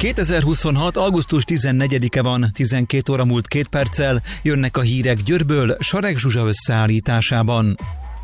2026. augusztus 14-e van, 12 óra múlt 2 perccel, jönnek a hírek Győrből, Sareg Zsuzsa összeállításában.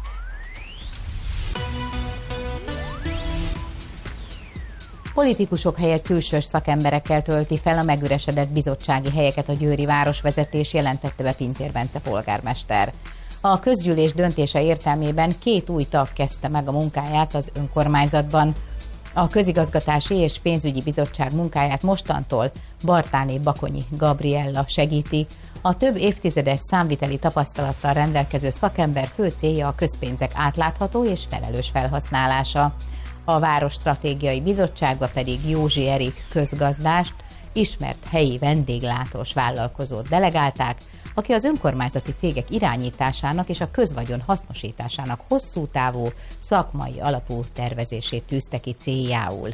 Politikusok helyett külsős szakemberekkel tölti fel a megüresedett bizottsági helyeket a győri városvezetés, jelentette be Pintér Bence polgármester. A közgyűlés döntése értelmében 2 új tag kezdte meg a munkáját az önkormányzatban. A közigazgatási és pénzügyi bizottság munkáját mostantól Bartáné Bakonyi Gabriella segíti. A több évtizedes számviteli tapasztalattal rendelkező szakember fő célja a közpénzek átlátható és felelős felhasználása. A Város Stratégiai Bizottságba pedig Józsi Erik közgazdást, ismert helyi vendéglátós vállalkozót delegálták, aki az önkormányzati cégek irányításának és a közvagyon hasznosításának hosszú távú, szakmai alapú tervezését tűzte ki céljául.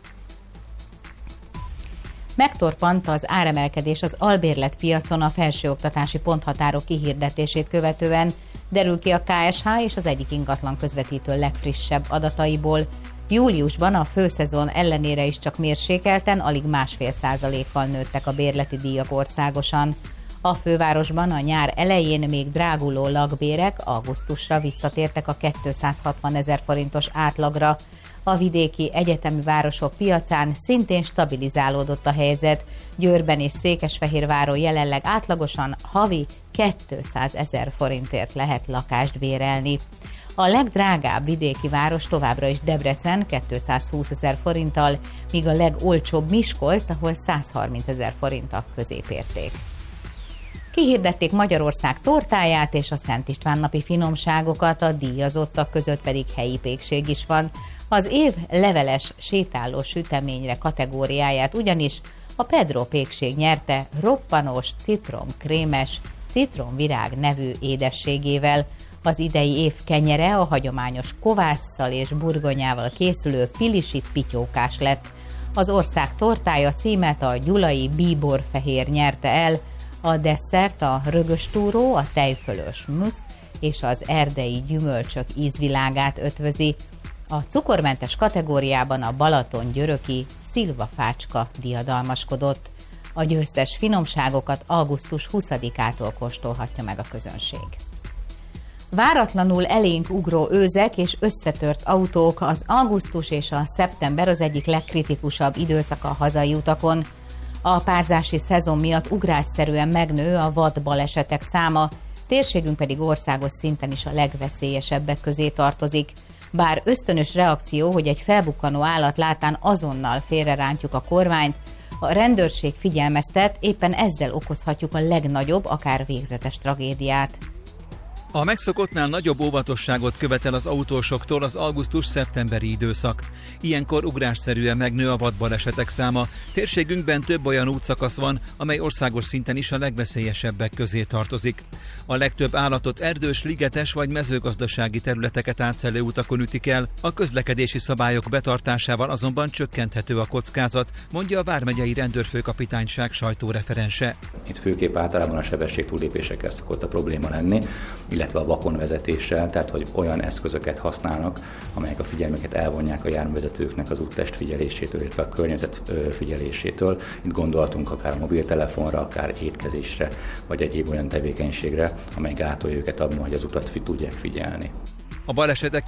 Megtorpant az áremelkedés az albérletpiacon a felsőoktatási ponthatárok kihirdetését követően, derül ki a KSH és az egyik ingatlan közvetítő legfrissebb adataiból. Júliusban a főszezon ellenére is csak mérsékelten, alig 1,5%-kal nőttek a bérleti díjak országosan. A fővárosban a nyár elején még dráguló lakbérek augusztusra visszatértek a 260 000 forintos átlagra. A vidéki egyetemi városok piacán szintén stabilizálódott a helyzet. Győrben és Székesfehérváron jelenleg átlagosan havi 200 000 forintért lehet lakást bérelni. A legdrágább vidéki város továbbra is Debrecen 220 000 forinttal, míg a legolcsóbb Miskolc, ahol 130 000 forint a középérték. Kihirdették Magyarország tortáját és a Szent István napi finomságokat, a díjazottak között pedig helyi pékség is van. Az év leveles sétáló süteményre kategóriáját ugyanis a Pedro pékség nyerte roppanos, citromkrémes, citromvirág nevű édességével. Az idei év kenyere a hagyományos kovásszal és burgonyával készülő pilisi pityókás lett. Az ország tortája címet a gyulai bíborfehér nyerte el, a desszert a rögöstúró, a tejfölös musz és az erdei gyümölcsök ízvilágát ötvözi. A cukormentes kategóriában a Balaton-györöki szilvafácska diadalmaskodott. A győztes finomságokat augusztus 20-ától kóstolhatja meg a közönség. Váratlanul elénk ugró őzek és összetört autók, az augusztus és a szeptember az egyik legkritikusabb időszaka a hazai utakon. A párzási szezon miatt ugrásszerűen megnő a vad balesetek száma, térségünk pedig országos szinten is a legveszélyesebbek közé tartozik. Bár ösztönös reakció, hogy egy felbukkanó állat látán azonnal félrerántjuk a kormányt, a rendőrség figyelmeztet, éppen ezzel okozhatjuk a legnagyobb, akár végzetes tragédiát. A megszokottnál nagyobb óvatosságot követel az autósoktól az augusztus-szeptemberi időszak. Ilyenkor ugrásszerűen megnő a vadbalesetek száma. Térségünkben több olyan útszakasz van, amely országos szinten is a legveszélyesebbek közé tartozik. A legtöbb állatot erdős, ligetes vagy mezőgazdasági területeket átszelő utakon ütik el, a közlekedési szabályok betartásával azonban csökkenthető a kockázat, mondja a vármegyei rendőrfőkapitányság sajtóreferense. Itt főképp általában a sebességtúllépésekkel szokott a probléma lenni, illetve a vakonvezetéssel, tehát hogy olyan eszközöket használnak, amelyek a figyelmüket elvonják a járművezetőknek az úttest figyelésétől, illetve a környezet figyelésétől. Itt gondoltunk akár a mobiltelefonra, akár étkezésre, vagy egyéb olyan tevékenységre, amely gátolja őket abban, hogy az utat tudják figyelni. A balesetek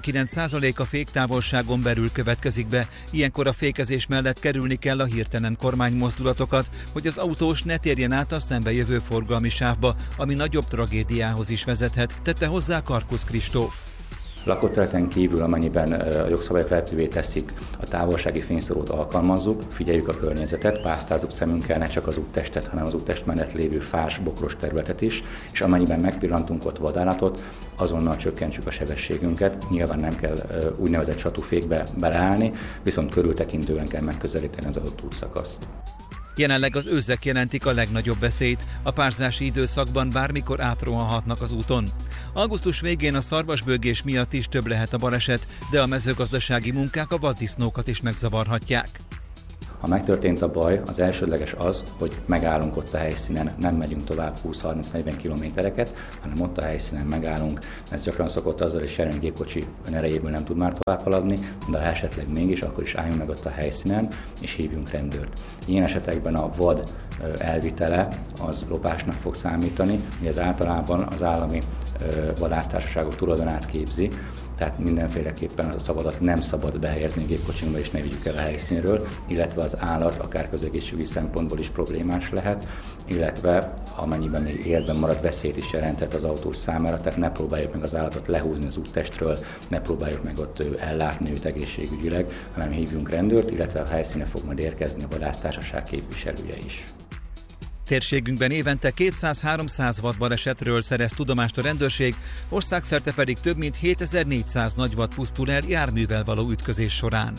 99%-a féktávolságon belül következik be, ilyenkor a fékezés mellett kerülni kell a hirtelen kormánymozdulatokat, hogy az autós ne térjen át a szembejövő forgalmi sávba, ami nagyobb tragédiához is vezethet, tette hozzá Karkusz Kristóf. Lakóterületen kívül, amennyiben a jogszabályok lehetővé teszik, a távolsági fényszórót alkalmazzuk, figyeljük a környezetet, pásztázzuk szemünkkel ne csak az úttestet, hanem az úttest mellett lévő fás, bokros területet is, és amennyiben megpillantunk ott vadállatot, azonnal csökkentsük a sebességünket. Nyilván nem kell úgynevezett satúfékbe beleállni, viszont körültekintően kell megközelíteni az adott útszakaszt. Jelenleg az őzek jelentik a legnagyobb veszélyt, a párzási időszakban bármikor átrohanhatnak az úton. Augusztus végén a szarvasbőgés miatt is több lehet a baleset, de a mezőgazdasági munkák a vaddisznókat is megzavarhatják. Ha megtörtént a baj, az elsődleges az, hogy megállunk ott a helyszínen, nem megyünk tovább 20-30-40 kilométereket, hanem ott a helyszínen megállunk. Ez gyakran szokott azzal is járni, hogy gépkocsi önerejéből nem tud már tovább haladni, de ha esetleg mégis, akkor is álljunk meg ott a helyszínen, és hívjunk rendőrt. Ilyen esetekben a vad elvitele az lopásnak fog számítani, ugye ez általában az állami vadásztársaságok tulajdonát képzi, tehát mindenféleképpen az a vadat nem szabad behelyezni a gépkocsinkba, és ne vigyük el a helyszínről, illetve az állat akár közegészségügyi szempontból is problémás lehet, illetve amennyiben még életben marad, veszélyt is jelentett az autós számára, tehát ne próbáljuk meg az állatot lehúzni az úttestről, ne próbáljuk meg ott ellátni őt egészségügyileg, hanem hívjunk rendőrt, illetve a helyszíne fog majd érkezni a vadásztársaság képviselője is. Térségünkben évente 200-300 vadbalesetről szerez tudomást a rendőrség, országszerte pedig több mint 7400 nagyvad pusztul el járművel való ütközés során.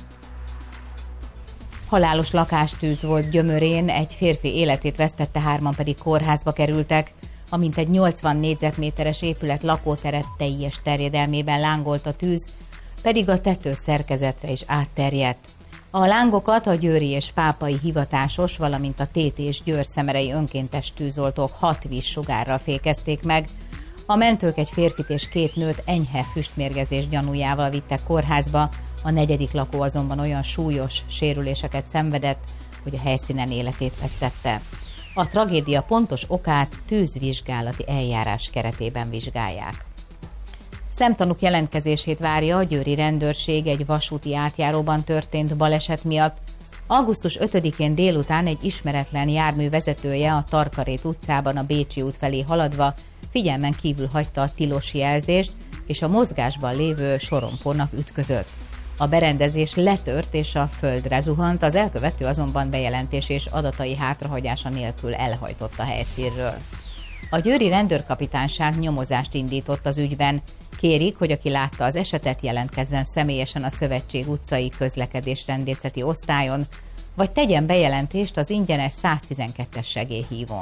Halálos lakástűz volt Gyömörén, egy férfi életét vesztette, 3 pedig kórházba kerültek. A mintegy 80 négyzetméteres épület lakótere teljes terjedelmében lángolt a tűz, pedig a tetőszerkezetre is átterjedt. A lángokat a győri és pápai hivatásos, valamint a Tétés Győr-Szemerei önkéntes tűzoltók 6 vízsugárral fékezték meg. A mentők egy férfit és 2 nőt enyhe füstmérgezés gyanújával vittek kórházba, a 4. lakó azonban olyan súlyos sérüléseket szenvedett, hogy a helyszínen életét vesztette. A tragédia pontos okát tűzvizsgálati eljárás keretében vizsgálják. Szemtanúk jelentkezését várja a győri rendőrség egy vasúti átjáróban történt baleset miatt. Augusztus 5-én délután egy ismeretlen jármű vezetője a Tarkarét utcában a Bécsi út felé haladva figyelmen kívül hagyta a tilos jelzést, és a mozgásban lévő sorompónak ütközött. A berendezés letört és a földre zuhant, az elkövető azonban bejelentés és adatai hátrahagyása nélkül elhajtott a helyszínről. A győri rendőrkapitányság nyomozást indított az ügyben. Kérik, hogy aki látta az esetet, jelentkezzen személyesen a Szövetség utcai közlekedésrendészeti osztályon, vagy tegyen bejelentést az ingyenes 112-es segélyhívón.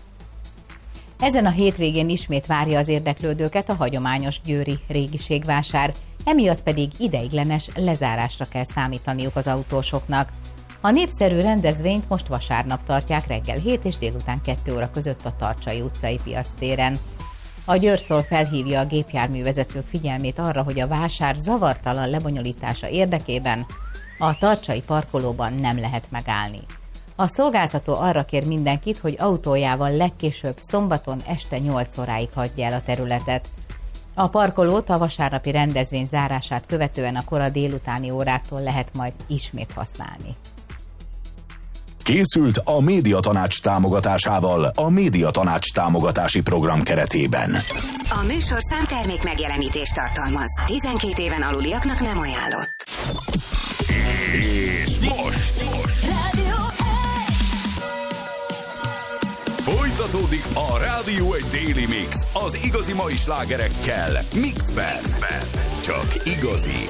Ezen a hétvégén ismét várja az érdeklődőket a hagyományos győri régiségvásár, emiatt pedig ideiglenes lezárásra kell számítaniuk az autósoknak. A népszerű rendezvényt most vasárnap tartják reggel 7 és délután 2 óra között a Tarcsai utcai piactéren. A Győrszol felhívja a gépjárművezetők figyelmét arra, hogy a vásár zavartalan lebonyolítása érdekében a tarcsai parkolóban nem lehet megállni. A szolgáltató arra kér mindenkit, hogy autójával legkésőbb szombaton este 8 óráig hagyja el a területet. A parkolót a vasárnapi rendezvény zárását követően a kora délutáni óráktól lehet majd ismét használni. Készült a Médiatanács támogatásával a Médiatanács támogatási program keretében. A műsor számtermék megjelenítést tartalmaz. 12 éven aluliaknak nem ajánlott. És most Rádió 1! folytatódik a Rádió 1 Daily Mix az igazi mai slágerekkel Mixben. Csak igazi.